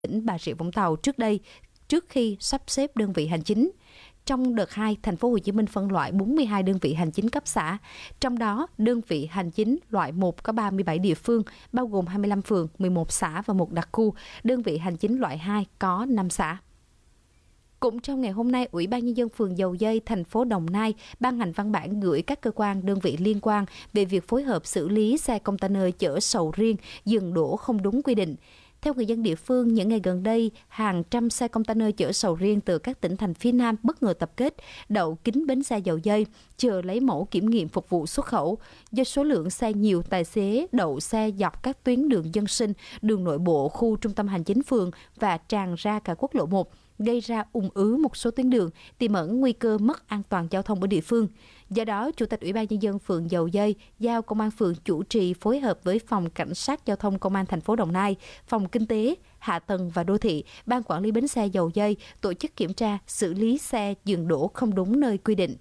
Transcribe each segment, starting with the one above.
tỉnh Bà Rịa Vũng Tàu trước đây, trước khi sắp xếp đơn vị hành chính. Trong đợt 2, thành phố Hồ Chí Minh phân loại 42 đơn vị hành chính cấp xã, trong đó đơn vị hành chính loại 1 có 37 địa phương, bao gồm 25 phường, 11 xã và 1 đặc khu, đơn vị hành chính loại 2 có 5 xã. Cũng trong ngày hôm nay, Ủy ban Nhân dân phường Dầu Giây, thành phố Đồng Nai ban hành văn bản gửi các cơ quan, đơn vị liên quan về việc phối hợp xử lý xe container chở sầu riêng dừng đỗ không đúng quy định. Theo người dân địa phương, những ngày gần đây, hàng trăm xe container chở sầu riêng từ các tỉnh thành phía Nam bất ngờ tập kết, đậu kín bến xe Dầu Giây, chờ lấy mẫu kiểm nghiệm phục vụ xuất khẩu. Do số lượng xe nhiều, tài xế đậu xe dọc các tuyến đường dân sinh, đường nội bộ, khu trung tâm hành chính phường và tràn ra cả quốc lộ 1, gây ra ùn ứ một số tuyến đường, tiềm ẩn nguy cơ mất an toàn giao thông ở địa phương. Do đó, Chủ tịch Ủy ban Nhân dân phường Dầu Giây giao Công an phường chủ trì phối hợp với Phòng Cảnh sát Giao thông Công an thành phố Đồng Nai, Phòng Kinh tế, Hạ tầng và Đô thị, Ban Quản lý bến xe Dầu Giây tổ chức kiểm tra, xử lý xe dừng đỗ không đúng nơi quy định.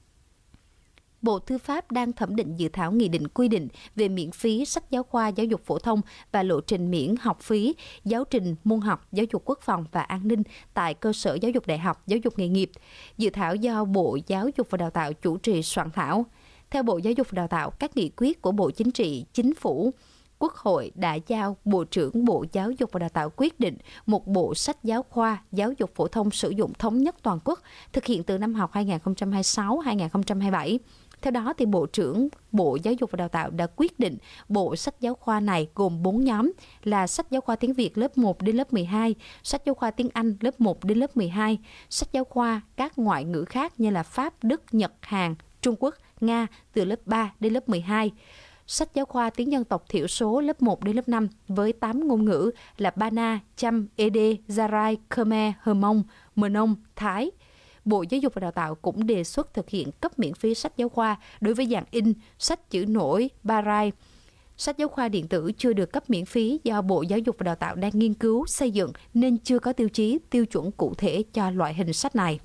Bộ Tư pháp đang thẩm định dự thảo nghị định quy định về miễn phí sách giáo khoa giáo dục phổ thông và lộ trình miễn học phí giáo trình môn học giáo dục quốc phòng và an ninh tại cơ sở giáo dục đại học, giáo dục nghề nghiệp. Dự thảo do Bộ Giáo dục và Đào tạo chủ trì soạn thảo. Theo Bộ Giáo dục và Đào tạo, các nghị quyết của Bộ Chính trị, Chính phủ, Quốc hội đã giao Bộ trưởng Bộ Giáo dục và Đào tạo quyết định một bộ sách giáo khoa giáo dục phổ thông sử dụng thống nhất toàn quốc, thực hiện từ năm học 2026-2027. Theo đó, thì Bộ trưởng Bộ Giáo dục và Đào tạo đã quyết định bộ sách giáo khoa này gồm 4 nhóm là sách giáo khoa tiếng Việt lớp 1 đến lớp 12, sách giáo khoa tiếng Anh lớp 1 đến lớp 12, sách giáo khoa các ngoại ngữ khác như là Pháp, Đức, Nhật, Hàn, Trung Quốc, Nga từ lớp 3 đến lớp 12. Sách giáo khoa tiếng dân tộc thiểu số lớp 1 đến lớp 5 với 8 ngôn ngữ là Bana, Cham, Ede, Zarai, Khmer, Hờ Mông, Mờ Nông, Thái. Bộ Giáo dục và Đào tạo cũng đề xuất thực hiện cấp miễn phí sách giáo khoa đối với dạng in, sách chữ nổi, Barai. Sách giáo khoa điện tử chưa được cấp miễn phí do Bộ Giáo dục và Đào tạo đang nghiên cứu, xây dựng nên chưa có tiêu chí, tiêu chuẩn cụ thể cho loại hình sách này.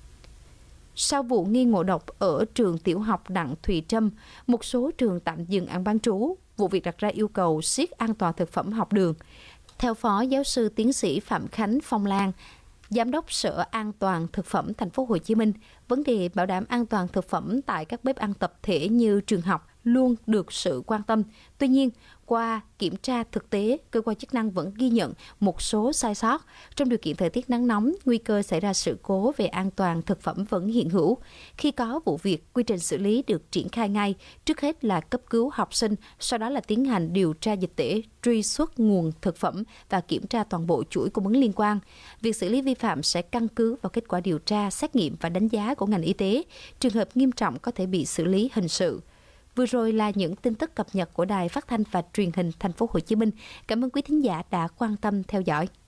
Sau vụ nghi ngộ độc ở trường tiểu học Đặng Thùy Trâm, một số trường tạm dừng ăn bán trú. Vụ việc đặt ra yêu cầu siết an toàn thực phẩm học đường. Theo Phó Giáo sư Tiến sĩ Phạm Khánh Phong Lan, Giám đốc Sở An toàn Thực phẩm Thành phố Hồ Chí Minh, vấn đề bảo đảm an toàn thực phẩm tại các bếp ăn tập thể như trường học luôn được sự quan tâm. Tuy nhiên, qua kiểm tra thực tế, cơ quan chức năng vẫn ghi nhận một số sai sót. Trong điều kiện thời tiết nắng nóng, nguy cơ xảy ra sự cố về an toàn thực phẩm vẫn hiện hữu. Khi có vụ việc, quy trình xử lý được triển khai ngay. Trước hết là cấp cứu học sinh, sau đó là tiến hành điều tra dịch tễ, truy xuất nguồn thực phẩm và kiểm tra toàn bộ chuỗi cung ứng liên quan. Việc xử lý vi phạm sẽ căn cứ vào kết quả điều tra, xét nghiệm và đánh giá của ngành y tế. Trường hợp nghiêm trọng có thể bị xử lý hình sự. Vừa rồi là những tin tức cập nhật của Đài Phát thanh và Truyền hình Thành phố Hồ Chí Minh. Cảm ơn quý thính giả đã quan tâm theo dõi.